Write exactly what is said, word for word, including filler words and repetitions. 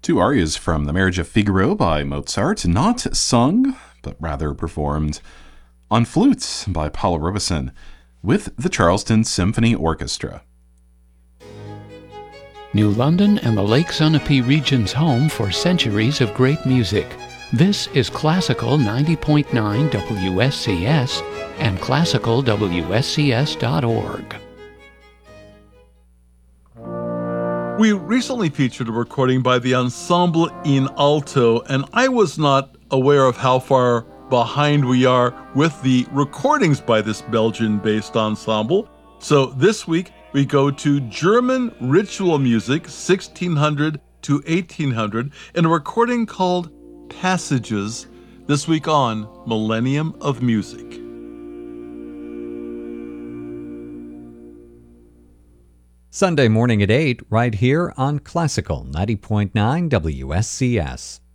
Two arias from The Marriage of Figaro by Mozart, not sung, but rather performed on flutes by Paula Robeson with the Charleston Symphony Orchestra. New London and the Lake Sunapee region's home for centuries of great music. This is Classical ninety point nine W S C S and classical W S C S dot org. We recently featured a recording by the Ensemble in Alto, and I was not aware of how far behind we are with the recordings by this Belgian-based ensemble. So this week, we go to German ritual music, sixteen hundred to eighteen hundred, in a recording called Passages, this week on Millennium of Music. Sunday morning at eight, right here on Classical ninety point nine W S C S.